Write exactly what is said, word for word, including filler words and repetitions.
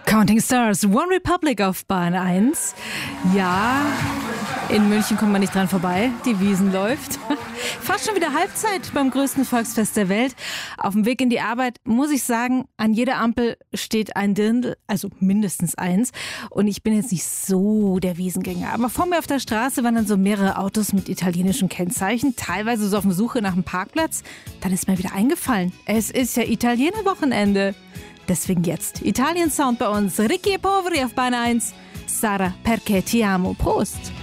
Counting Stars, One Republic auf Bahn eins. Ja, in München kommt man nicht dran vorbei. Die Wiesn läuft. Fast schon wieder Halbzeit beim größten Volksfest der Welt. Auf dem Weg in die Arbeit muss ich sagen, an jeder Ampel steht ein Dirndl, also mindestens eins. Und ich bin jetzt nicht so der Wiesngänger. Aber vor mir auf der Straße waren dann so mehrere Autos mit italienischen Kennzeichen, teilweise so auf der Suche nach einem Parkplatz. Dann ist mir wieder eingefallen, es ist ja Italiener-Wochenende. Deswegen jetzt Italien-Sound bei uns. Ricchi e Poveri auf Bahn eins. Sara, perché ti amo. Prost!